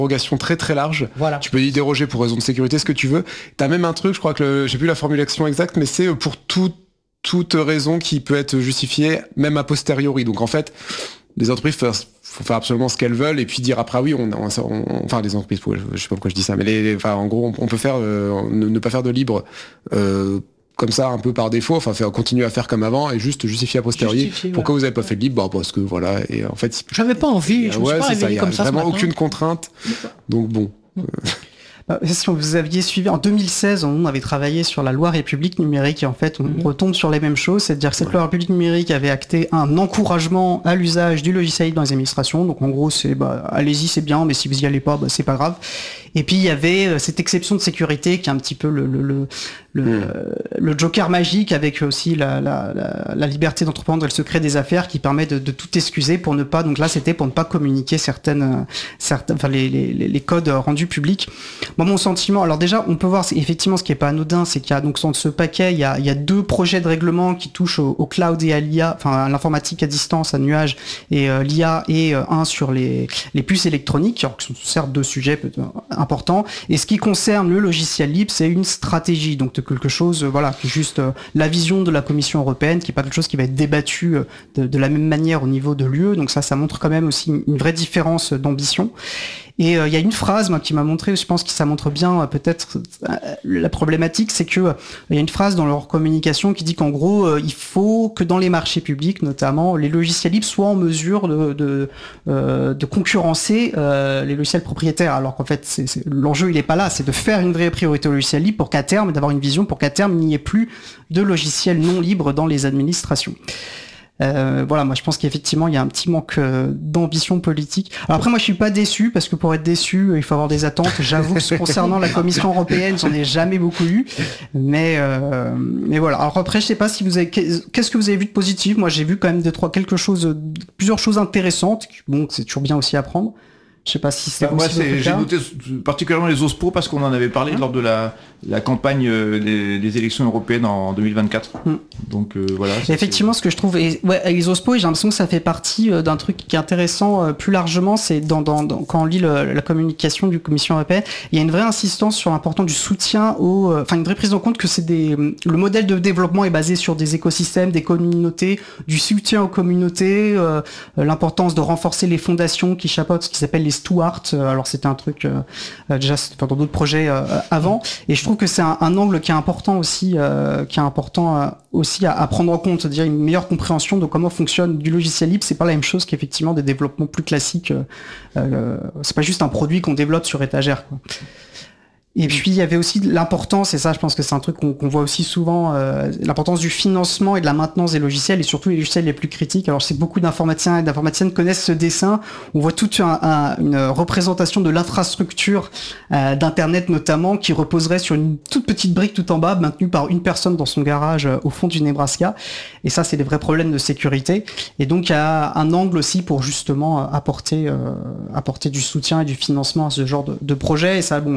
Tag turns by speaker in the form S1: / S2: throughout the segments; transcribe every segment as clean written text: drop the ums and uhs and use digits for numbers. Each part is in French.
S1: dérogation très très large.
S2: Voilà.
S1: Tu peux y déroger pour raison de sécurité, ce que tu veux. T'as même un truc, je crois que j'ai plus la formulation exacte, mais c'est pour toute raison qui peut être justifiée, même a posteriori. Donc en fait, les entreprises faut faire absolument ce qu'elles veulent et puis dire après oui, enfin les entreprises, je sais pas pourquoi je dis ça, mais en gros, on peut faire ne pas faire de libre. Comme ça, un peu par défaut, continuer à faire comme avant et juste justifier a posteriori pourquoi vous avez pas fait de libre, parce que voilà, et en fait...
S2: J'avais pas envie, je me suis pas réveillé comme ça.
S1: Il y a vraiment aucune contrainte, donc bon...
S3: Si vous aviez suivi, en 2016, on avait travaillé sur la loi République numérique et en fait, on retombe sur les mêmes choses, c'est-à-dire que cette loi République numérique avait acté un encouragement à l'usage du logiciel libre dans les administrations. Donc en gros, c'est allez-y, c'est bien, mais si vous y allez pas, c'est pas grave. Et puis il y avait cette exception de sécurité qui est un petit peu le joker magique avec aussi la liberté d'entreprendre et le secret des affaires qui permet de tout excuser pour ne pas, donc là c'était pour ne pas communiquer certains les codes rendus publics. Moi mon sentiment, alors déjà on peut voir effectivement ce qui est pas anodin, c'est qu'il y a donc dans ce paquet il y a 2 projets de règlement qui touchent au cloud et à l'IA, enfin à l'informatique à distance, à nuage et l'IA, et un sur les puces électroniques, alors que ce sont certes 2 sujets importants. Et ce qui concerne le logiciel libre, c'est une stratégie, donc de quelque chose, qui est juste la vision de la Commission européenne, qui est pas quelque chose qui va être débattu de la même manière au niveau de l'UE. Donc ça montre quand même aussi une vraie différence d'ambition. Et il y a une phrase moi qui m'a montré, je pense que ça montre bien peut-être la problématique, c'est que il y a une phrase dans leur communication qui dit qu'en gros il faut que dans les marchés publics notamment les logiciels libres soient en mesure de concurrencer les logiciels propriétaires, alors qu'en fait l'enjeu il est pas là, c'est de faire une vraie priorité au logiciel libre pour qu'à terme, d'avoir une vision pour qu'à terme il n'y ait plus de logiciels non libres dans les administrations. Moi je pense qu'effectivement il y a un petit manque d'ambition politique. Alors après moi je suis pas déçu, parce que pour être déçu il faut avoir des attentes. J'avoue que concernant la Commission européenne j'en ai jamais beaucoup eu, mais voilà. Alors après je sais pas si vous avez, qu'est-ce que vous avez vu de positif. Moi j'ai vu quand même plusieurs choses intéressantes. Bon, c'est toujours bien aussi à prendre. Je sais pas si c'est
S4: moi j'ai noté particulièrement les OSPO parce qu'on en avait parlé lors de la campagne des élections européennes en 2024. Donc voilà.
S3: Effectivement, ce que je trouve les OSPO, j'ai l'impression que ça fait partie d'un truc qui est intéressant plus largement, c'est quand on lit la communication du Commission européenne, il y a une vraie insistance sur l'importance du soutien une vraie prise en compte que le modèle de développement est basé sur des écosystèmes, des communautés, du soutien aux communautés, l'importance de renforcer les fondations qui chapeautent ce qui s'appelle les stewards. Alors c'était un truc déjà dans d'autres projets avant, et je trouve que c'est un angle qui est important aussi, à prendre en compte, c'est-à-dire une meilleure compréhension de comment fonctionne du logiciel libre. C'est pas la même chose qu'effectivement des développements plus classiques. C'est pas juste un produit qu'on développe sur étagère, quoi. Et puis il y avait aussi l'importance, et ça je pense que c'est un truc qu'on voit aussi souvent, l'importance du financement et de la maintenance des logiciels, et surtout les logiciels les plus critiques. Alors c'est beaucoup d'informaticiens et d'informaticiennes connaissent ce dessin. On voit toute une représentation de l'infrastructure d'internet notamment, qui reposerait sur une toute petite brique tout en bas, maintenue par une personne dans son garage au fond du Nebraska. Et ça c'est des vrais problèmes de sécurité. Et donc il y a un angle aussi pour justement apporter du soutien et du financement à ce genre de projet. Et ça,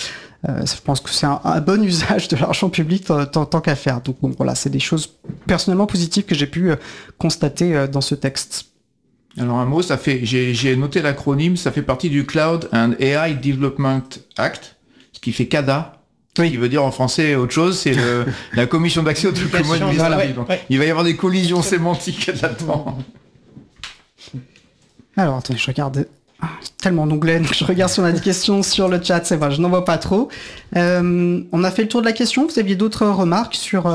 S3: je pense que c'est un bon usage de l'argent public tant qu'à faire. Donc bon, voilà, c'est des choses personnellement positives que j'ai pu constater dans ce texte.
S4: Alors un mot, j'ai noté l'acronyme, ça fait partie du Cloud and AI Development Act, ce qui fait CADA. Oui. Qui veut dire en français autre chose, c'est la commission d'accès au document administratif. Il va y avoir des collisions sémantiques là-dedans.
S3: Alors attendez, je regarde. Tellement d'onglets, donc je regarde si on a des questions sur le chat, c'est vrai, je n'en vois pas trop. On a fait le tour de la question, vous aviez d'autres remarques sur...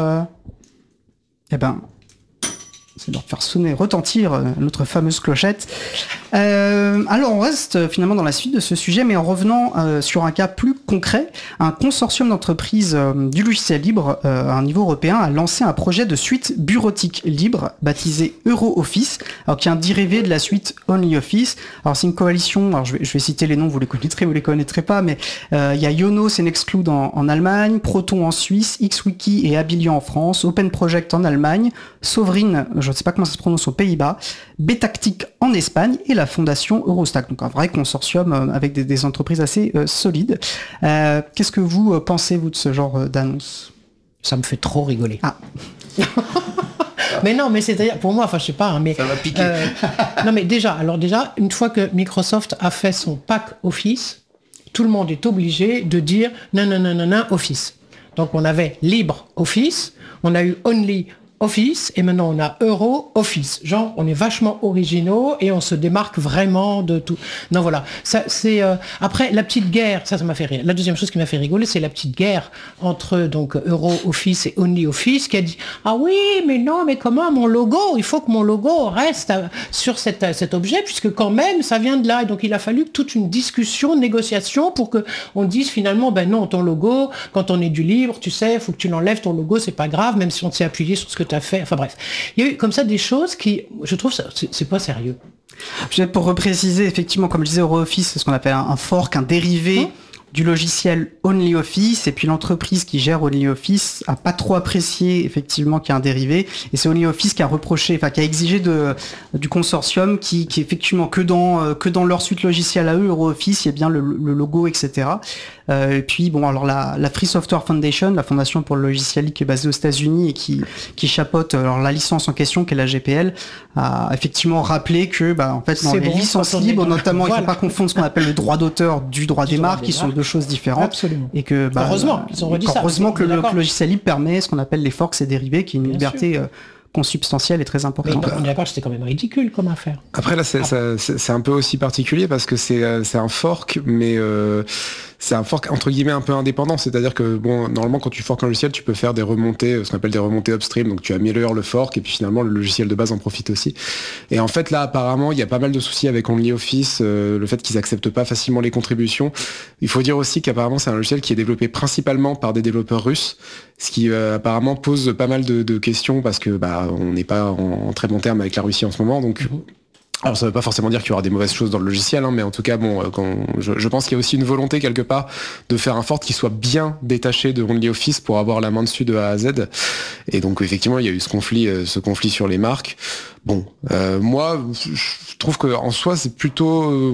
S3: c'est de leur faire retentir notre fameuse clochette. Alors on reste finalement dans la suite de ce sujet, mais en revenant sur un cas plus concret. Un consortium d'entreprises du logiciel libre à un niveau européen a lancé un projet de suite bureautique libre baptisé EuroOffice, alors qui est un dérivé de la suite OnlyOffice. Alors c'est une coalition, alors je vais citer les noms, vous les connaîtrez, vous les connaîtrez pas, mais il y a Ionos et Nextcloud en Allemagne, Proton en Suisse, XWiki et Abilian en France, Open Project en Allemagne, Sovereign, je ne sais pas comment ça se prononce, aux Pays-Bas, Betactic en Espagne et la fondation Eurostack. Donc un vrai consortium avec des entreprises assez solides. Qu'est-ce que vous pensez, vous, de ce genre d'annonce ?
S2: Ça me fait trop rigoler.
S3: Ah.
S2: Mais non, mais c'est-à-dire, pour moi, je sais pas, mais...
S4: Ça va piquer.
S2: Non, mais déjà, une fois que Microsoft a fait son pack Office, tout le monde est obligé de dire non, Office. Donc on avait libre Office, on a eu only Office, et maintenant on a Euro Office. Genre, on est vachement originaux et on se démarque vraiment de tout. Non, voilà. Ça, c'est après la petite guerre. Ça m'a fait rire. La deuxième chose qui m'a fait rigoler, c'est la petite guerre entre donc Euro Office et Only Office, qui a dit ah oui, mais non, mais comment mon logo? Il faut que mon logo reste sur cet objet, puisque quand même ça vient de là. Et donc il a fallu toute une discussion, négociation pour que on dise finalement ben non, ton logo, quand on est du libre, tu sais, il faut que tu l'enlèves ton logo, c'est pas grave, même si on s'est appuyé sur ce que à fait. Enfin bref, il y a eu comme ça des choses qui, je trouve, c'est pas sérieux.
S3: Peut-être pour repréciser, effectivement, comme je disais, EuroOffice, c'est ce qu'on appelle un fork, un dérivé du logiciel OnlyOffice, et puis l'entreprise qui gère OnlyOffice a pas trop apprécié effectivement qu'il y a un dérivé, et c'est OnlyOffice qui a reproché, qui a exigé du consortium qui effectivement que dans leur suite logicielle à eux, EuroOffice, il y a bien le logo, etc. Et puis bon, alors la Free Software Foundation, la fondation pour le logiciel libre qui est basée aux États-Unis et qui chapeaute alors la licence en question, qui est la GPL, a effectivement rappelé que en fait dans les licences libres, notamment, il ne faut pas confondre ce qu'on appelle le droit d'auteur du droit des marques, qui sont deux choses différentes.
S2: Absolument.
S3: Et que
S2: heureusement, ils ont redit ça.
S3: Heureusement que le logiciel libre permet ce qu'on appelle les forks et dérivés, qui est une liberté consubstantielle est très important.
S2: On est d'accord, c'était quand même ridicule comme affaire.
S1: Après là, c'est un peu aussi particulier parce que c'est un fork, mais c'est un fork entre guillemets un peu indépendant, c'est-à-dire que bon, normalement quand tu forks un logiciel, tu peux faire des remontées, ce qu'on appelle des remontées upstream, donc tu améliores le fork et puis finalement le logiciel de base en profite aussi. Et en fait là, apparemment, il y a pas mal de soucis avec OnlyOffice, le fait qu'ils acceptent pas facilement les contributions. Il faut dire aussi qu'apparemment c'est un logiciel qui est développé principalement par des développeurs russes, ce qui apparemment pose pas mal de questions parce que on n'est pas en très bon terme avec la Russie en ce moment, donc. Alors ça veut pas forcément dire qu'il y aura des mauvaises choses dans le logiciel, mais en tout cas je pense qu'il y a aussi une volonté quelque part de faire un fork qui soit bien détaché de OnlyOffice pour avoir la main dessus de A à Z. Et donc effectivement il y a eu ce conflit sur les marques. Bon, moi je trouve que en soi c'est plutôt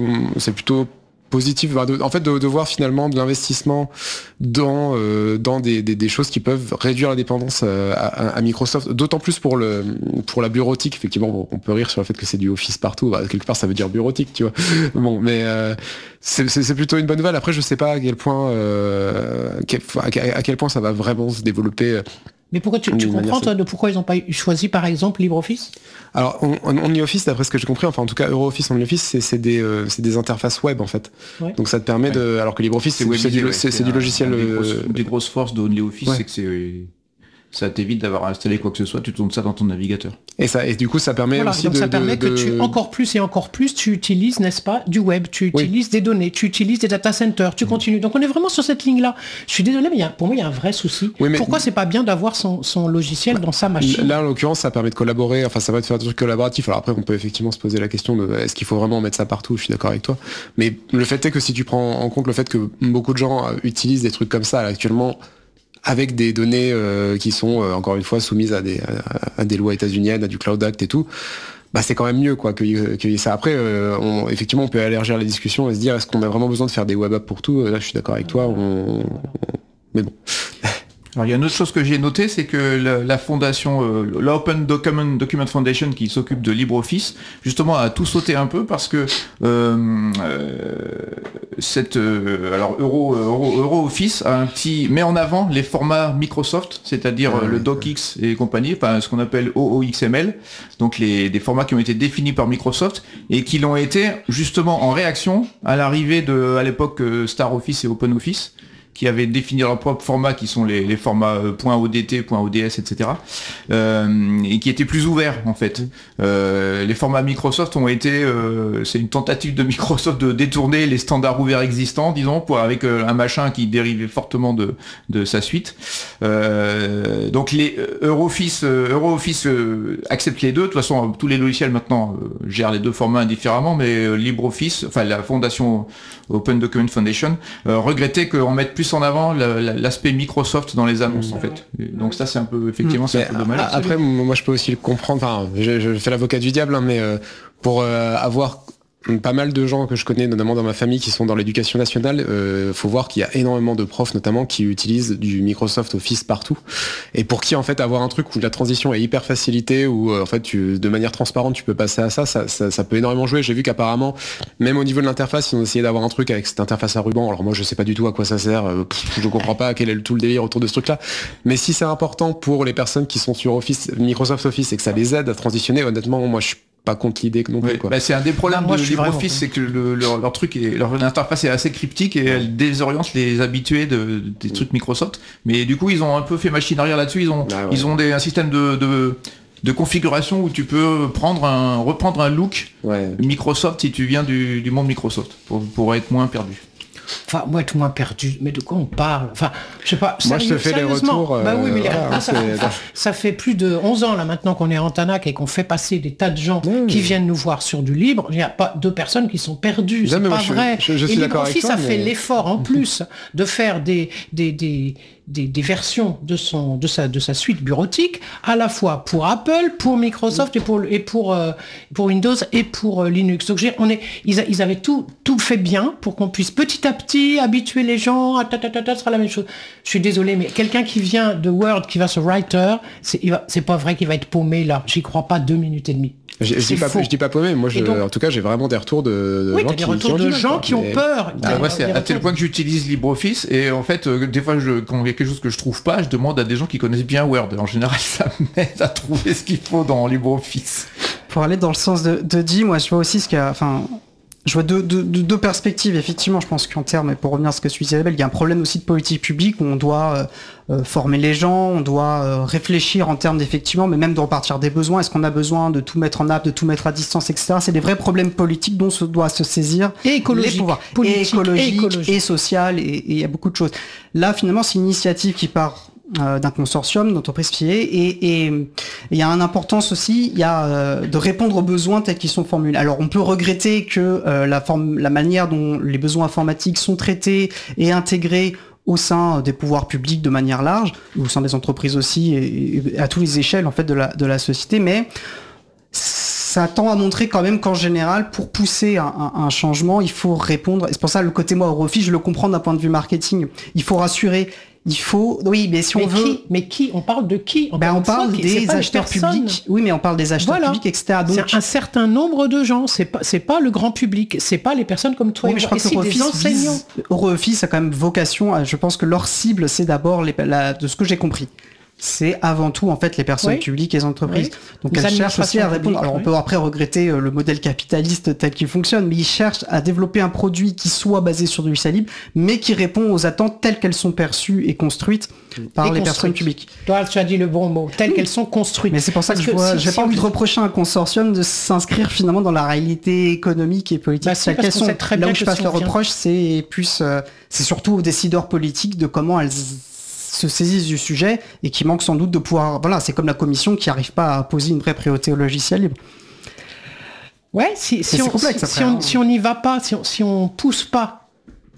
S1: positif, en fait de voir finalement de l'investissement dans des choses qui peuvent réduire la dépendance à Microsoft, d'autant plus pour la bureautique. Effectivement, on peut rire sur le fait que c'est du Office partout, quelque part ça veut dire bureautique, tu vois. Bon, mais c'est plutôt une bonne nouvelle. Après je sais pas à quel point ça va vraiment se développer.
S2: Mais pourquoi tu comprends toi de pourquoi ils n'ont pas choisi par exemple LibreOffice?
S1: Alors OnlyOffice, d'après ce que j'ai compris, enfin en tout cas EuroOffice, OnlyOffice, c'est des interfaces web en fait. Ouais. Donc ça te permet de, alors que LibreOffice c'est du logiciel.
S4: Des grosses forces de OnlyOffice, c'est que ça t'évite d'avoir à installer quoi que ce soit, tu tournes ça dans ton navigateur.
S1: Et du coup ça permet aussi
S2: ça permet que tu encore plus tu utilises, n'est-ce pas, du web, tu utilises des données, tu utilises des data centers, tu continues. Donc on est vraiment sur cette ligne-là. Je suis désolé, mais pour moi il y a un vrai souci. Oui, pourquoi c'est pas bien d'avoir son logiciel dans sa machine?
S1: Là en l'occurrence ça permet de collaborer, enfin ça va te faire des trucs collaboratifs. Alors après on peut effectivement se poser la question de est-ce qu'il faut vraiment mettre ça partout, je suis d'accord avec toi. Mais le fait est que si tu prends en compte le fait que beaucoup de gens utilisent des trucs comme ça actuellement, avec des données qui sont encore une fois soumises à des lois états-uniennes, à du Cloud Act et tout, c'est quand même mieux quoi qu'il y ait ça. Après, effectivement, on peut élargir la discussion et se dire est-ce qu'on a vraiment besoin de faire des web apps pour tout? Là, je suis d'accord avec toi. Mais bon.
S4: Alors, il y a une autre chose que j'ai notée, c'est que la fondation, l'Open Document Foundation, qui s'occupe de LibreOffice, justement, a tout sauté un peu parce que alors EuroOffice met en avant les formats Microsoft, c'est-à-dire le DocX et compagnie, enfin ce qu'on appelle OOXML, donc des formats qui ont été définis par Microsoft et qui l'ont été justement en réaction à l'arrivée à l'époque StarOffice et OpenOffice, qui avaient défini leur propre format, qui sont les formats .odt, .ods, etc., et qui étaient plus ouverts en fait. Les formats Microsoft ont été, c'est une tentative de Microsoft de détourner les standards ouverts existants, disons, avec un machin qui dérivait fortement de sa suite. Donc les EuroOffice accepte les deux. De toute façon, tous les logiciels maintenant gèrent les deux formats indifféremment, mais LibreOffice, enfin la fondation Open Document Foundation, regrettait qu'on mette plus en avant l'aspect Microsoft dans les annonces en fait. Donc ça c'est un peu effectivement c'est un peu dommage.
S1: Après moi je peux aussi le comprendre. Enfin je fais l'avocat du diable, mais pour avoir pas mal de gens que je connais, notamment dans ma famille, qui sont dans l'éducation nationale. Faut voir qu'il y a énormément de profs, notamment, qui utilisent du Microsoft Office partout. Et pour qui, en fait, avoir un truc où la transition est hyper facilitée, où en fait, de manière transparente, tu peux passer à ça peut énormément jouer. J'ai vu qu'apparemment, même au niveau de l'interface, ils ont essayé d'avoir un truc avec cette interface à ruban. Alors moi, je sais pas du tout à quoi ça sert. Je comprends pas quel est tout le délire autour de ce truc-là. Mais si c'est important pour les personnes qui sont sur Office, Microsoft Office, et que ça les aide à transitionner, honnêtement, moi, je suis pas contre l'idée non plus. Quoi.
S4: Bah, c'est un des problèmes de LibreOffice, c'est que leur truc, leur interface est assez cryptique et elle désoriente les habitués des trucs Microsoft. Mais du coup, ils ont un peu fait machine arrière là-dessus. Ils ont un système de configuration où tu peux reprendre un look Microsoft si tu viens du monde Microsoft pour être moins perdu.
S2: Enfin, moi, être moins perdu. Mais de quoi on parle? Enfin, je sais pas.
S1: Moi, je te fais les retours.
S2: Bah oui, mais ça fait plus de 11 ans, là, maintenant qu'on est en Tanac et qu'on fait passer des tas de gens qui viennent nous voir sur du libre. Il n'y a pas deux personnes qui sont perdues. C'est pas vrai.
S1: Je suis d'accord avec toi.
S2: Ça fait l'effort, en plus, de faire des versions de sa suite bureautique, à la fois pour Apple, pour Microsoft et pour Windows et pour Linux. Donc ils avaient tout fait bien pour qu'on puisse petit à petit habituer les gens à ce sera la même chose. Je suis désolé, mais quelqu'un qui vient de Word, qui va sur Writer, c'est pas vrai qu'il va être paumé là. J'y crois pas 2 minutes et demie.
S1: Je dis pas paumé, moi en tout cas j'ai vraiment des retours de gens qui ont peur.
S4: Moi c'est à tel point que j'utilise LibreOffice et en fait des fois quand il y a quelque chose que je trouve pas, je demande à des gens qui connaissent bien Word. En général ça m'aide à trouver ce qu'il faut dans LibreOffice.
S3: Pour aller dans le sens de Guy, moi je vois aussi je vois deux perspectives, effectivement. Je pense qu'en termes, et pour revenir à ce que tu disais, Isabelle, il y a un problème aussi de politique publique où on doit former les gens, on doit réfléchir en termes d'effectivement, mais même de repartir des besoins. Est-ce qu'on a besoin de tout mettre en app, de tout mettre à distance, etc. C'est des vrais problèmes politiques dont se doit se saisir les pouvoirs. Et écologique, et social, et il y a beaucoup de choses. Là, finalement, c'est une initiative qui part d'un consortium d'entreprises privées et il y a une importance aussi, il y a de répondre aux besoins tels qu'ils sont formulés. Alors on peut regretter que la manière dont les besoins informatiques sont traités et intégrés au sein des pouvoirs publics de manière large, au sein des entreprises aussi et à toutes les échelles en fait de la société, mais ça tend à montrer quand même qu'en général, pour pousser un changement, il faut répondre. Et c'est pour ça le côté moi Office, je le comprends d'un point de vue marketing. Il faut rassurer. Oui, mais si on veut...
S2: Qui on parle de qui?
S3: On parle des acheteurs publics. Oui, mais on parle des acheteurs publics, etc. Donc,
S2: c'est un certain nombre de gens. C'est pas le grand public. C'est pas les personnes comme toi.
S3: Oui, mais je crois que Office a quand même vocation. Je pense que leur cible, c'est d'abord de ce que j'ai compris. C'est avant tout en fait les personnes publiques et les entreprises. Donc elles cherchent aussi à répondre. Alors on peut après regretter le modèle capitaliste tel qu'il fonctionne, mais ils cherchent à développer un produit qui soit basé sur du logiciel libre, mais qui répond aux attentes telles qu'elles sont perçues et construites par les personnes publiques.
S2: Toi, tu as dit le bon mot, telles qu'elles sont construites.
S3: Mais c'est pour ça que j'ai pas envie de reprocher à un consortium de s'inscrire finalement dans la réalité économique et politique. Là où je passe le reproche, c'est plus, c'est surtout aux décideurs politiques de comment elles se saisissent du sujet et qui manquent sans doute de pouvoir... Voilà, c'est comme la commission qui n'arrive pas à poser une vraie priorité au logiciel libre.
S2: Ouais, si on n'y va pas, si on pousse pas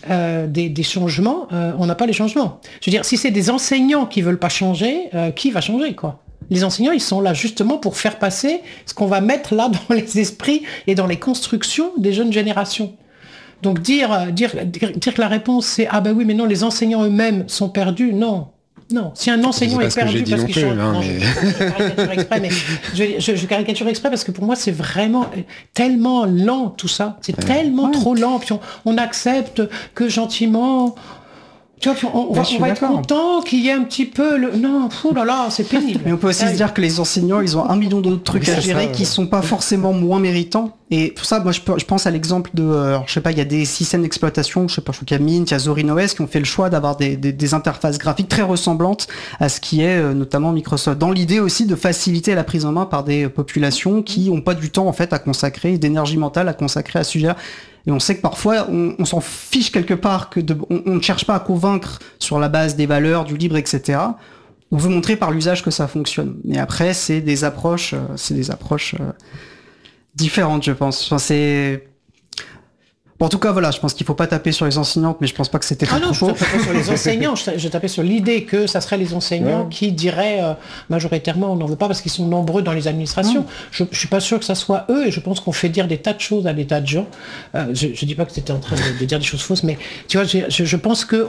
S2: des changements, on n'a pas les changements. Je veux dire, si c'est des enseignants qui veulent pas changer, qui va changer, quoi? Les enseignants, ils sont là justement pour faire passer ce qu'on va mettre là dans les esprits et dans les constructions des jeunes générations. Donc dire que la réponse c'est ah ben oui mais non les enseignants eux-mêmes sont perdus, non. Si un enseignant est perdu parce qu'il change, je caricature exprès, mais je caricature exprès parce que pour moi c'est vraiment tellement lent tout ça, c'est tellement trop lent. Puis on accepte que gentiment. Tu vois, on va être content qu'il y ait un petit peu Non, c'est pénible.
S3: Mais on peut aussi se dire que les enseignants, ils ont 1 million d'autres trucs à gérer qui sont pas forcément moins méritants. Et pour ça, moi, je pense à l'exemple de... je sais pas, il y a des systèmes d'exploitation, je crois qu'il y a Mint, il y a Zorin OS qui ont fait le choix d'avoir des interfaces graphiques très ressemblantes à ce qui est notamment Microsoft. Dans l'idée aussi de faciliter la prise en main par des populations qui ont pas du temps, en fait, à consacrer, d'énergie mentale à consacrer à ce sujet-là. Et on sait que parfois, on s'en fiche quelque part, on ne cherche pas à convaincre sur la base des valeurs, du libre, etc. On veut montrer par l'usage que ça fonctionne. Mais après, c'est des approches différentes, je pense. Enfin, Bon, en tout cas, voilà, je pense qu'il faut pas taper sur les enseignantes, mais je pense pas que c'était
S2: non, je tapais pas sur les enseignants, je tapais sur l'idée que ça serait les enseignants qui diraient majoritairement on n'en veut pas parce qu'ils sont nombreux dans les administrations. Je suis pas sûr que ça soit eux, et je pense qu'on fait dire des tas de choses à des tas de gens. Je dis pas que c'était en train de dire des choses fausses, mais tu vois, je pense que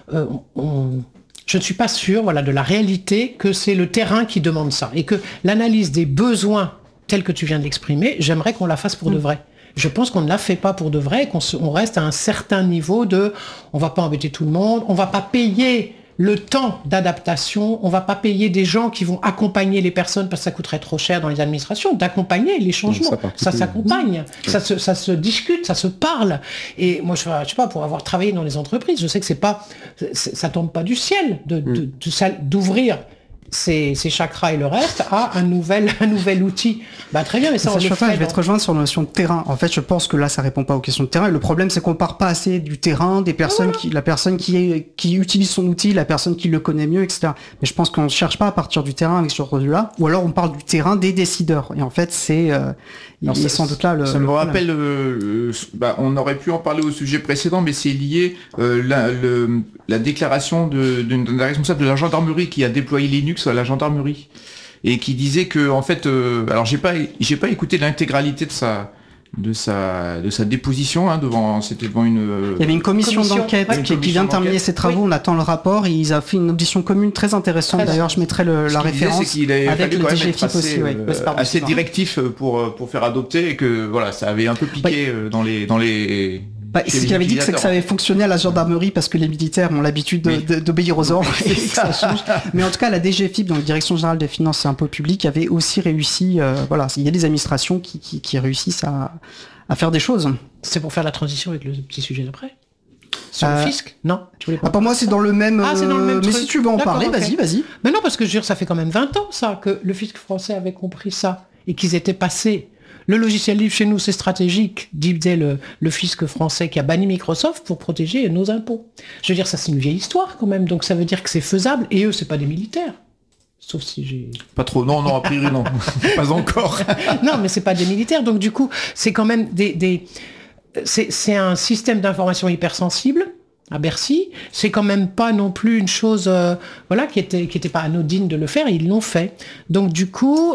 S2: je ne suis pas sûr, voilà, de la réalité que c'est le terrain qui demande ça, et que l'analyse des besoins tels que tu viens de l'exprimer, j'aimerais qu'on la fasse pour de vrai. Je pense qu'on ne la fait pas pour de vrai, qu'on reste à un certain niveau de on va pas embêter tout le monde, on va pas payer le temps d'adaptation, on va pas payer des gens qui vont accompagner les personnes parce que ça coûterait trop cher dans les administrations, d'accompagner les changements. Ça s'accompagne, ça se discute, ça se parle. Et moi, je sais pas, pour avoir travaillé dans les entreprises, je sais que ça tombe pas du ciel d'ouvrir ces chakras et le reste à un nouvel outil. Très bien, mais ça,
S3: je vais te rejoindre sur la notion de terrain. En fait, je pense que là, ça répond pas aux questions de terrain. Et le problème, c'est qu'on part pas assez du terrain, des personnes la personne qui utilise son outil, la personne qui le connaît mieux, etc. Mais je pense qu'on ne cherche pas à partir du terrain avec ce produit-là, ou alors on parle du terrain des décideurs. Et en fait, c'est sans doute là
S4: ça me rappelle, on aurait pu en parler au sujet précédent, mais c'est lié la déclaration d'un responsable de la gendarmerie qui a déployé Linux à la gendarmerie et qui disait que en fait, alors j'ai pas écouté l'intégralité de sa déposition c'était devant une.
S3: Il y avait une commission d'enquête qui vient de terminer ses travaux. On attend le rapport et ils ont fait une audition commune très intéressante. D'ailleurs, je mettrai la référence.
S4: C'est qu'il a fallu quand même être assez directif pour faire adopter, et que voilà, ça avait un peu piqué dans les.
S3: Ce qu'il avait dit, c'est que ça avait fonctionné à la gendarmerie parce que les militaires ont l'habitude d'obéir aux ordres et que ça change. Mais en tout cas, la DGFiP, donc Direction Générale des Finances et Impôts Publics, avait aussi réussi. Il y a des administrations qui réussissent à faire des choses.
S2: C'est pour faire la transition avec le petit sujet d'après. Sur le fisc ? Non, tu voulais pas.
S3: Pour moi, c'est dans le même.
S2: C'est dans le même
S3: mais
S2: truc.
S3: si tu veux en parler, vas-y.
S2: Mais non, parce que je veux dire, ça fait quand même 20 ans ça que le fisc français avait compris ça et qu'ils étaient passés. Le logiciel libre chez nous, c'est stratégique, disait le fisc français qui a banni Microsoft pour protéger nos impôts. Je veux dire, ça c'est une vieille histoire quand même, donc ça veut dire que c'est faisable, et eux, c'est pas des militaires. Sauf si j'ai...
S4: Pas trop, non, a priori non, pas encore.
S2: Non, mais c'est pas des militaires, donc du coup, c'est quand même c'est un système d'information hypersensible à Bercy, c'est quand même pas non plus une chose qui était pas anodine de le faire, ils l'ont fait. Donc du coup...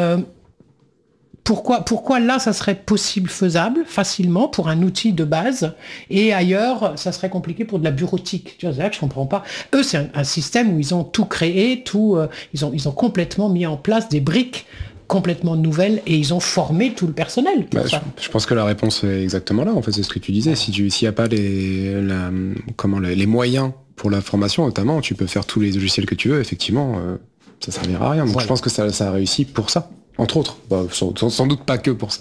S2: Pourquoi là, ça serait possible, faisable, facilement, pour un outil de base, et ailleurs, ça serait compliqué pour de la bureautique. Tu vois, c'est là que je comprends pas. Eux, c'est un système où ils ont tout créé, ils ont complètement mis en place des briques complètement nouvelles, et ils ont formé tout le personnel pour ça.
S1: Je pense que la réponse est exactement là, en fait, c'est ce que tu disais. S'il n'y a pas les moyens pour la formation, notamment, tu peux faire tous les logiciels que tu veux, effectivement, ça servira à rien. Donc je pense que ça a réussi pour ça. Entre autres, sans doute pas que pour ça.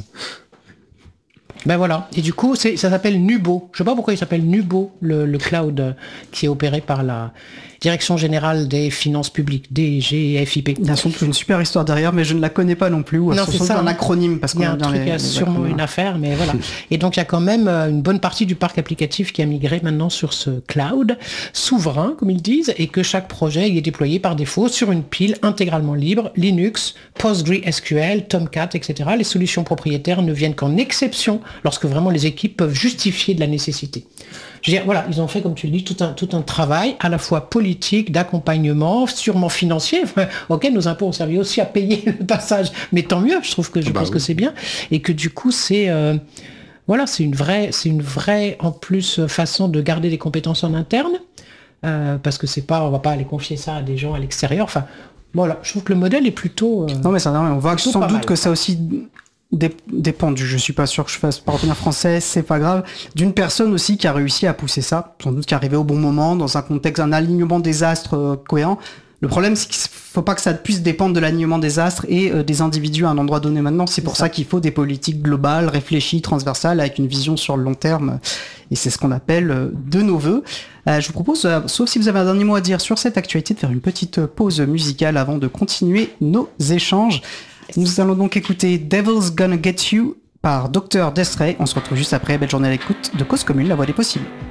S2: Voilà. Et du coup, ça s'appelle Nubo. Je sais pas pourquoi il s'appelle Nubo, le cloud qui est opéré par la Direction Générale des Finances Publiques, DGFiP.
S3: Il y a sans doute une super histoire derrière, mais je ne la connais pas non plus. C'est un acronyme. Parce
S2: il y a il y a sûrement une affaire, mais voilà. Et donc, il y a quand même une bonne partie du parc applicatif qui a migré maintenant sur ce cloud souverain, comme ils disent, et que chaque projet est déployé par défaut sur une pile intégralement libre, Linux, PostgreSQL, Tomcat, etc. Les solutions propriétaires ne viennent qu'en exception lorsque vraiment les équipes peuvent justifier de la nécessité. Je veux dire, voilà, ils ont fait, comme tu le dis, tout un travail à la fois politique, d'accompagnement, sûrement financier. Ok, nos impôts ont servi aussi à payer le passage, mais tant mieux, je pense que c'est bien. Et que du coup, c'est une vraie en plus façon de garder des compétences en interne, parce que on va pas aller confier ça à des gens à l'extérieur. Enfin, voilà, je trouve que le modèle est plutôt.
S3: Non, mais on voit sans doute que ça aussi dépend je suis pas sûr que je fasse partenaire français, c'est pas grave, d'une personne aussi qui a réussi à pousser ça, sans doute qui est arrivé au bon moment, dans un contexte, un alignement des astres cohérent. Le problème, c'est qu'il faut pas que ça puisse dépendre de l'alignement des astres et des individus à un endroit donné maintenant. C'est pour ça qu'il faut des politiques globales, réfléchies, transversales, avec une vision sur le long terme. Et c'est ce qu'on appelle de nos voeux. Je vous propose, sauf si vous avez un dernier mot à dire sur cette actualité, de faire une petite pause musicale avant de continuer nos échanges. Nous allons donc écouter Devil's Gonna Get You par Dr. Des'Rey. On se retrouve juste après. Belle journée à l'écoute de Cause Commune, la voix des possibles.